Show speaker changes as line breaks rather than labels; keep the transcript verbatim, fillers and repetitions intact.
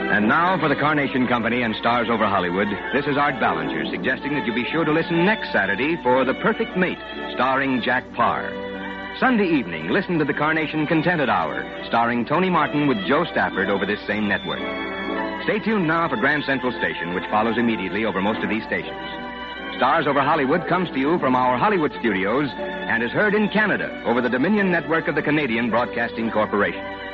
And now for the Carnation Company and Stars Over Hollywood, this is Art Ballinger suggesting that you be sure to listen next Saturday for The Perfect Mate, starring Jack Parr. Sunday evening, listen to the Carnation Contented Hour, starring Tony Martin with Joe Stafford over this same network. Stay tuned now for Grand Central Station, which follows immediately over most of these stations. Stars Over Hollywood comes to you from our Hollywood studios and is heard in Canada over the Dominion Network of the Canadian Broadcasting Corporation.